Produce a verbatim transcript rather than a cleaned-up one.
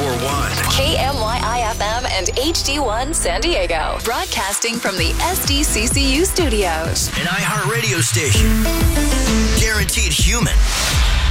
one. K M Y I F M and H D one San Diego. Broadcasting from the S D C C U studios. An iHeartRadio station. Guaranteed human.